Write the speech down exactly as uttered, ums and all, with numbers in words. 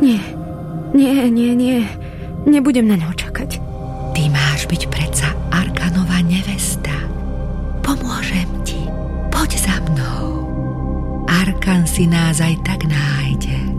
Nie, nie, nie, nie. Nebudem na ňo čakať. Ty máš byť predsa Arkanova nevesta. Pomôžem ti. Poď za mnou. Arkan si nás aj tak nájde.